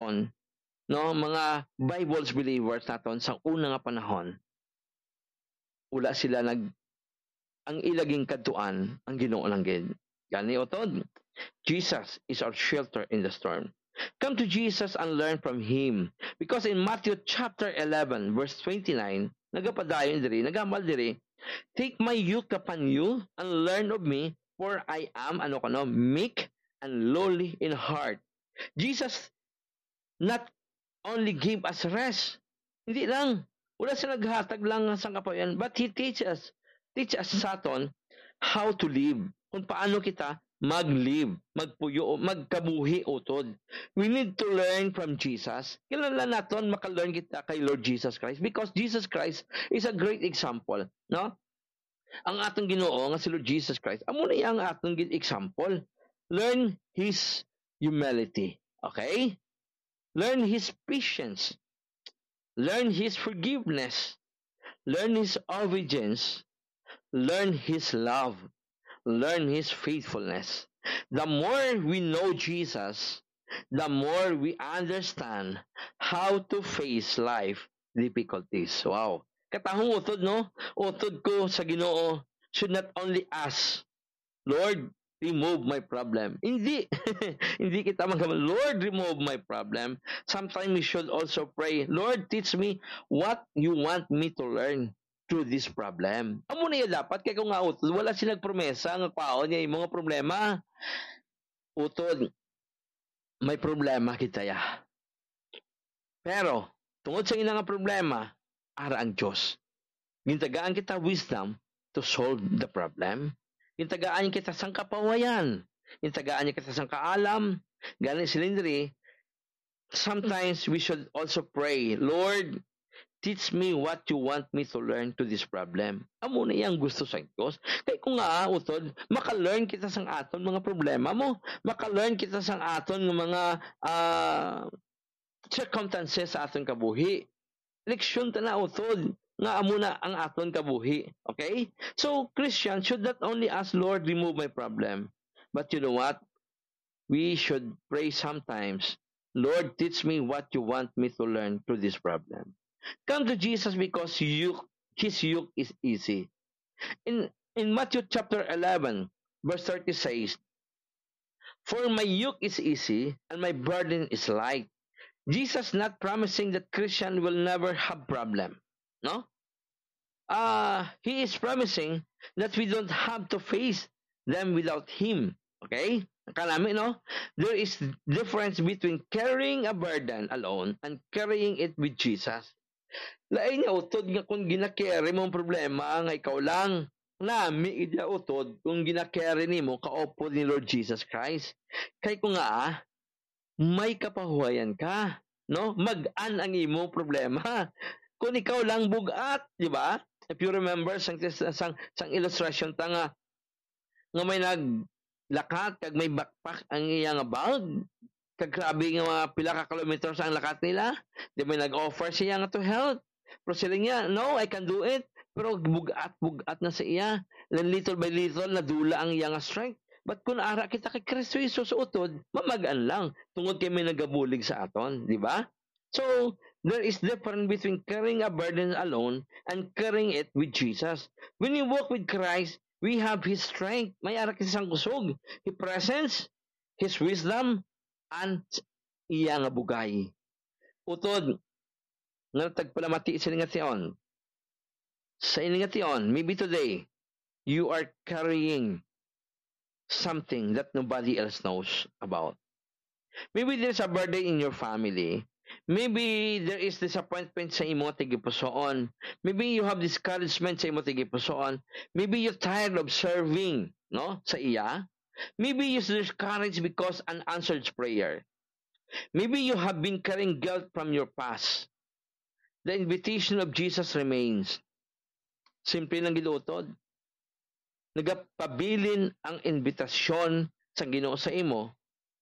naton, no, mga Bibles believers naton sa una nga panahon, wala sila ang ilaging kadtuan ang Ginoo lang gid. Gani utod, Jesus is our shelter in the storm. Come to Jesus and learn from Him. Because in Matthew chapter 11, verse 29, nagapadayon diri, nagamal diri, take my yoke upon you and learn of me, for I am, meek and lowly in heart. Jesus not only give us rest, hindi lang, wala siya naghatag lang sa kapayan, but He teach us sa aton how to live, kung paano kita mag-live, magpuyo, magkabuhi utod. We need to learn from Jesus. Kailangan natin maka-learn kita kay Lord Jesus Christ, because Jesus Christ is a great example, no? Ang atong Ginoo nga si Lord Jesus Christ, amo na ang atong example. Learn His humility, okay? Learn His patience. Learn His forgiveness. Learn His obedience. Learn His love. Learn His faithfulness. The more we know Jesus, the more we understand how to face life difficulties. Wow. Katahong utod, no? Utod ko sa Ginoo should not only ask, Lord, remove my problem. Hindi. Hindi kita Lord, remove my problem. Sometimes we should also pray, Lord, teach me what you want me to learn through this problem. Amo na dapat, kaya kung nga utod, wala silang promesa ng paon niya yung mga problema. Utod, may problema kita ya. Pero, tungod sa ina nga problema, ara ang Diyos. Gintagaan kita wisdom to solve the problem. Gintagaan kita sang kapawayan. Gintagaan kita sang kaalam. Galing silindri, sometimes we should also pray, Lord, teach me what you want me to learn to this problem. Amo na yang gusto sa Diyos. Kaya kung nga, utod, maka-learn kita sang aton mga problema mo. Maka-learn kita sang aton ng mga circumstances sa aton kabuhi. Leksyon ta na utod nga amo na ang aton kabuhi. Okay? So, Christians should not only ask, Lord, remove my problem. But you know what? We should pray sometimes, Lord, teach me what you want me to learn through this problem. Come to Jesus because His yoke is easy. In Matthew chapter 11, verse 30 says, for my yoke is easy and my burden is light. Jesus not promising that Christian will never have problem. No? He is promising that we don't have to face them without Him. Okay? Kalami, no? There is difference between carrying a burden alone and carrying it with Jesus. Lain nga utod nga kung gina-carry mo ang problema nga ikaw lang. Nami ida utod kung gina-carry nimo kaopo ni Lord Jesus Christ. Kay kung nga may kapahuwayan ka, no? Mag-an ang imo problema. Kung ikaw lang bugat, di ba? If you remember sang illustration ta nga may naglakat kag may backpack ang iyang bag, kag grabe nga mga pila ka kilometers ang lakat nila, di may nag-offer siya nga to help. Pero sila niya, no, I can do it. Pero bugat na sa iya. Then little by little, nadula ang iyang strength. But kung ara kita kay Kristo Jesus utod, mamagaan lang. Tungod kay may nagabulig sa aton, di ba? So, there is difference between carrying a burden alone and carrying it with Jesus. When you walk with Christ, we have His strength. May ara kita sang kusog. His presence, His wisdom, and iya nga bugay. Utod, nga tagpalamati sa ingation. Sa ingation, maybe today, you are carrying something that nobody else knows about. Maybe there's a burden in your family. Maybe there is disappointment sa imo tigipusoon. Maybe you have discouragement sa imo tigipusoon. Maybe you're tired of serving, no, sa iya. Maybe you're discouraged because unanswered prayer. Maybe you have been carrying guilt from your past. The invitation of Jesus remains. Simple lang gilutod. Nagapabilin ang invitasyon sa Ginoo sa imo.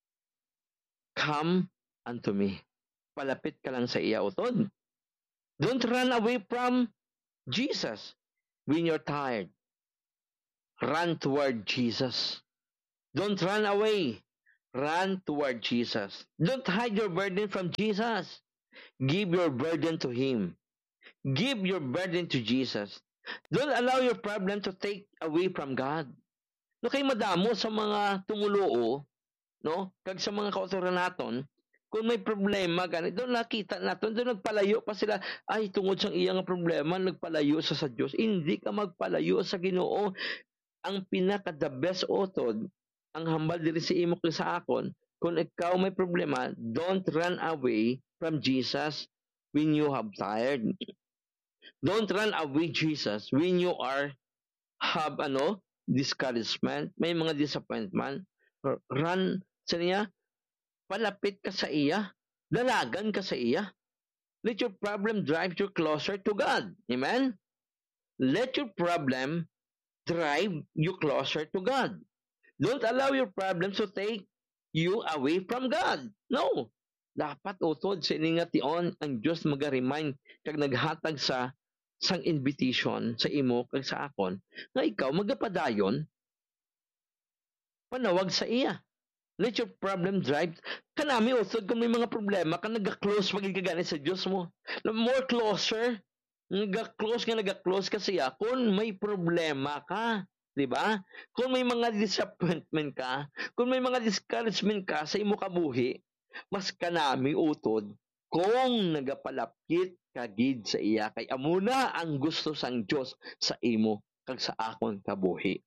Come unto me. Palapit ka lang sa iya utod. Don't run away from Jesus when you're tired. Run toward Jesus. Don't run away. Run toward Jesus. Don't hide your burden from Jesus. Give your burden to Him. Give your burden to Jesus. Don't allow your problem to take away from God. No kay madamo sa mga tumuloo, no? Kag sa mga kautoran naton, kung may problema ganito, nakita naton doon nagpalayo pa sila, ay tungod sa iyang problema nagpalayo sa Dios. Hindi ka magpalayo sa Ginoo. Ang pinaka the best utod, ang hambal diri sa imo kung sa akon, kung ikaw may problema, don't run away from Jesus when you have tired. Don't run away Jesus when you have discouragement, may mga disappointment. Run sa niya, palapit ka sa iya, dalagan ka sa iya. Let your problem drive you closer to God. Amen? Let your problem drive you closer to God. Don't allow your problems to take you away from God. No. Dapat utod sa iningation ang Diyos mag-remind kag naghatag sa sang invitation sa imo kag sa akon nga ikaw magapadayon panawag sa iya. Let your problem drive kanami utod kung may mga problema ka naga-close pagid ka gani sa Dios mo. More closer naga-close ka siya kung may problema ka, di ba? Kung may mga disappointment ka, kung may mga discouragement ka sa imo kabuhi, mas kanami utod kung nagapalapit kagid sa iya kay amuna ang gusto sang Dios sa imo kag sa akon kabuhi.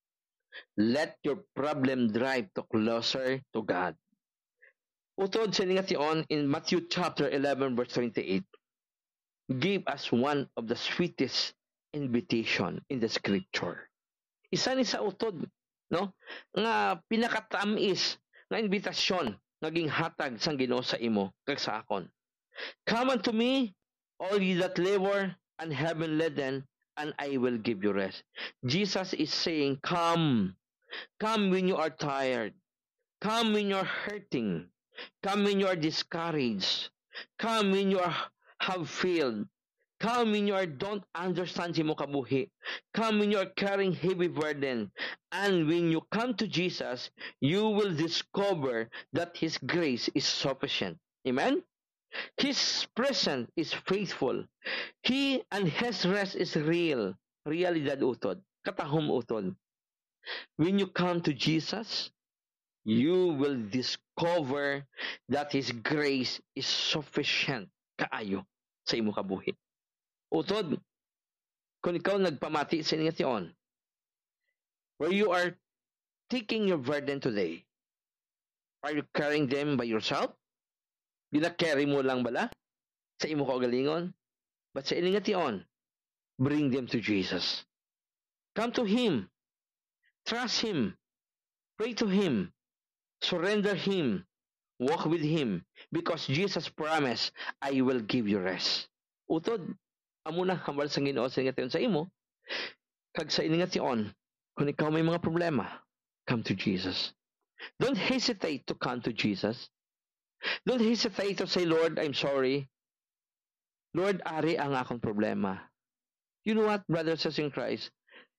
Let your problem drive to closer to God. Utod sa ingation in Matthew chapter 11 verse 28. Give us one of the sweetest invitation in the scripture. Isa ni sa utod, no? Nga pinakatamis nga invitasyon naging hatag sang Ginoo sa imo kag sa akon. Come unto me, all ye that labor and heavy laden, and I will give you rest. Jesus is saying, come. Come when you are tired. Come when you are hurting. Come when you are discouraged. Come when you have failed. Come when you don't understand si mo kabuhi. Come when you are carrying heavy burden. And when you come to Jesus, you will discover that His grace is sufficient. Amen? His presence is faithful. He and His rest is real. Realidad utod. Katahom utod. When you come to Jesus, you will discover that His grace is sufficient kaayo sa imo kabuhi. Utod, kung ikaw nagpamati sa ingation, where you are taking your burden today, are you carrying them by yourself? Gina-carry mo lang bala sa imo kaugalingon? But sa ingation, bring them to Jesus. Come to Him. Trust Him. Pray to Him. Surrender Him. Walk with Him. Because Jesus promised, I will give you rest. Utod, amo na hambal sa Ginoo sa ingation sa imo. Kag sa ingation, kung ikaw may mga problema, come to Jesus. Don't hesitate to come to Jesus. Don't hesitate to say, Lord, I'm sorry. Lord, ari ang akong problema. You know what, brothers and sisters in Christ?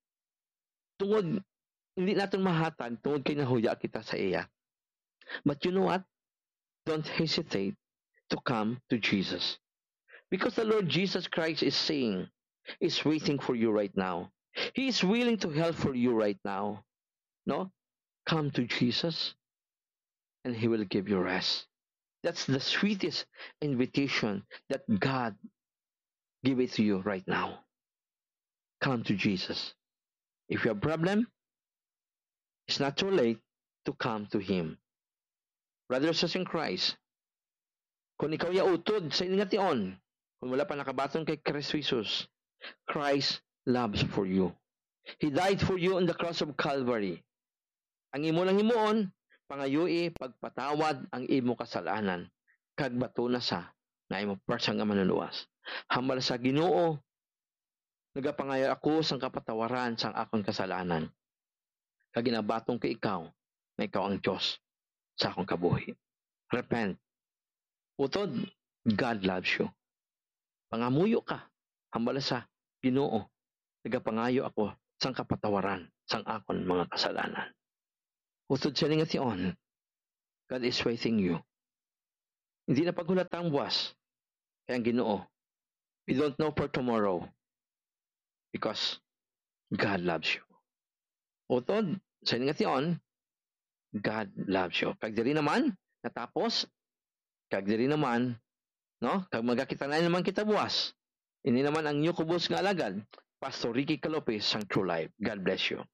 Tungod, hindi natin mahatag, tungod kay nahuya kita sa iya. But you know what? Don't hesitate to come to Jesus. Because the Lord Jesus Christ is saying, is waiting for you right now. He is willing to help for you right now. No? Come to Jesus and He will give you rest. That's the sweetest invitation that God give it to you right now. Come to Jesus. If you have a problem, it's not too late to come to Him. Brothers and sisters in Christ, kung ikaw yautod sa ingation, kung wala pa nakabaton kay Kristo Jesus, Christ loves for you. He died for you on the cross of Calvary. Ang imo lang himuon, pangayui pagpatawad ang imo kasalanan, kag bato na sa na imo persang nga manuluwas. Hambal sa Ginoo, nagapangayo ako sang kapatawaran sang akong kasalanan. Kag ginabatong kay ikaw, na ikaw ang Diyos sa akong kabuhi. Repent. Utod, God loves you. Pangamuyo ka, hambal sa Ginoo, nagapangayo ako sang kapatawaran sang akon mga kasalanan. Utod sa ingation, God is waiting you. Hindi na paghulatang buwas. Kaya ang Ginoo, we don't know for tomorrow because God loves you. Utod, sa ingasyon, God loves you. Kag diri naman, natapos, kag diri naman, no? Kag magakita na naman kita buwas. Ini naman ang new kubos nga alagad, Pastor Ricky Calopez, sang True Life. God bless you.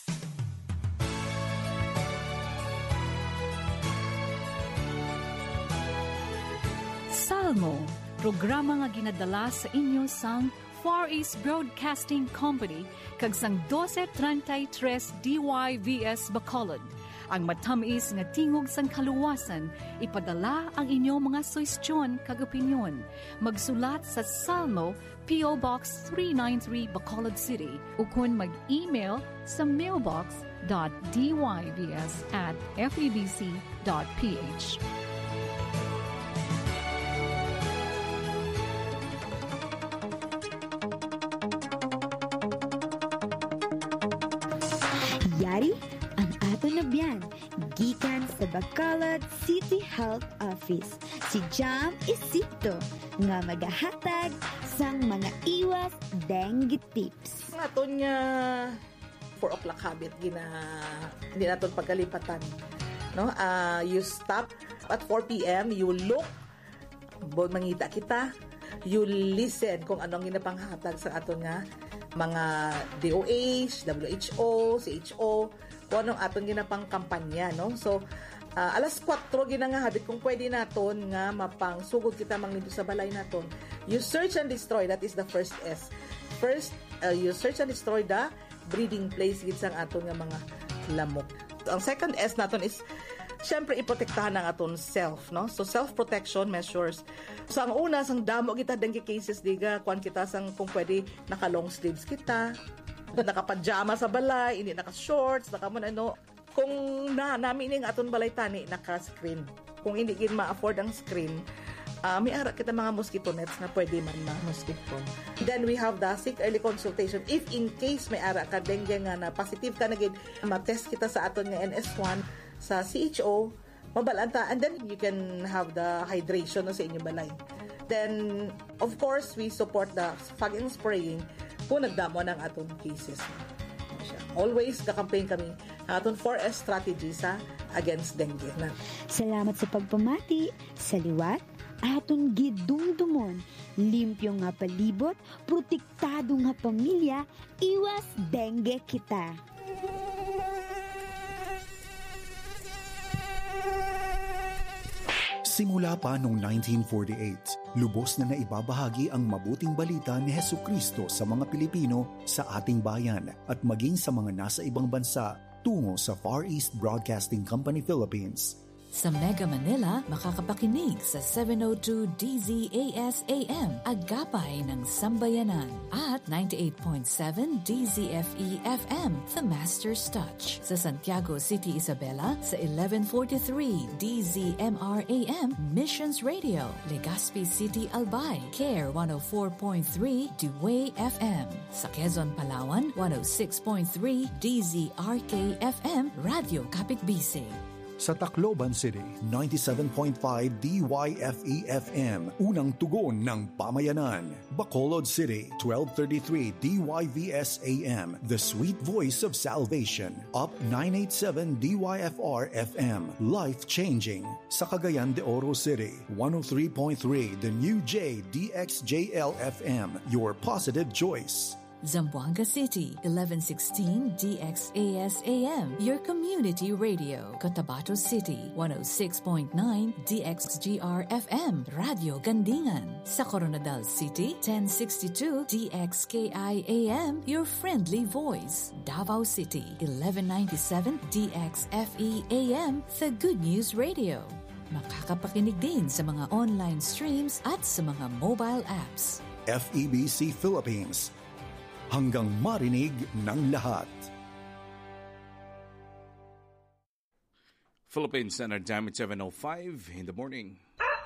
Salmo, programa nga ginadala sa inyo sang Far East Broadcasting Company kag sang 1233 DYVS Bacolod. Ang matamis nga tingog sang kaluwasan, ipadala ang inyong mga suwestyon kag opinyon. Magsulat sa Salmo, P.O. Box 393 Bacolod City, ukon mag-email sa mailbox.dybs@febc.ph. Yari ang ato na biyan, gikan sa Bacolod City Health Office. Si Jam Isito nga magahatag sang mga iwas dengue tips. Ang aton nga 4 o'clock habit, hindi naton pagkalipatan. No? You stop at 4 p.m., you look, mangita kita, you listen kung anong ginapanghatag sa aton nga mga DOH, WHO, CHO, kung anong aton ginapang kampanya, no? So, alas 4 ginangahabit kung pwede naton nga mapangsugod kita manglito sa balay naton. You search and destroy, that is the first S. First, you search and destroy the breeding place gid sang aton nga mga lamok. Ang second S naton is syempre iprotektahan ang aton self, no? So self-protection measures. So ang una sang damo kita dengue cases diga kuan kita sang kung pwede naka long sleeves kita, naka-pajama sa balay, hindi naka-shorts, ano. Kung namin ning aton balay tani naka-screen. Kung hindi gid ma-afford ang screen, may ara kita mga mosquito nets na pwede man na mosquito. Then we have the sick early consultation. If in case may ara ka dengue nga na positive ka na gid, ma-test kita sa aton nga NS1 sa CHO, mabalanta, and then you can have the hydration sa inyong balay. Then, of course, we support the fogging spraying kung nagdamo ng atong cases. Always kakampaign kami ang atong 4S strategy sa against dengue. Salamat sa pagpamati, sa liwat, aton gidumdumon, limpyo nga palibot, protektado nga pamilya, iwas dengue kita. Simula pa noong 1948, lubos na naibabahagi ang mabuting balita ni Hesukristo sa mga Pilipino sa ating bayan at maging sa mga nasa ibang bansa tungo sa Far East Broadcasting Company Philippines. Sa Mega Manila, makakapakinig sa 702 DZAS AM, Agapay ng Sambayanan, at 98.7 DZFE FM, The Master's Touch. Sa Santiago City, Isabela, sa 1143 DZMR AM, Missions Radio. Legazpi City, Albay, CARE 104.3 Dewey FM. Sa Quezon, Palawan, 106.3 DZRK FM, Radio Kapitbisig. Sa Tacloban City, 97.5 DYFE-FM, unang tugon ng pamayanan. Bacolod City, 1233 DYVS-AM, the sweet voice of salvation. Up 987 DYFR-FM, life-changing. Sa Cagayan de Oro City, 103.3 the new J DXJL-FM, your positive choice. Zamboanga City, 1116 DXAS-AM, your community radio. Cotabato City, 106.9 DXGR-FM, Radio Gandingan. Sa Coronadal City, 1062 DXKI-AM, your friendly voice. Davao City, 1197 DXFE-AM, the Good News Radio. Makakapakinig din sa mga online streams at sa mga mobile apps. FEBC Philippines, hanggang marinig ng lahat. Philippine Standard Time at 7:05 in the morning.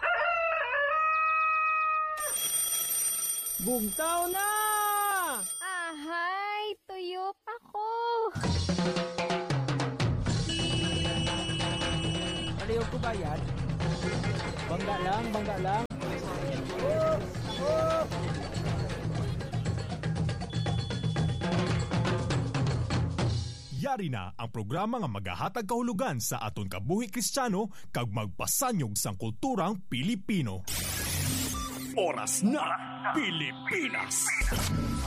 Bugtaw na! Ahay, tuyok ako. Aliw ko ba? bayad. Bangga lang. Yari na ang programa nga magahatag kahulugan sa aton kabuhi Kristiyano kag magpasanyog sang kulturang Pilipino. Oras na Pilipinas.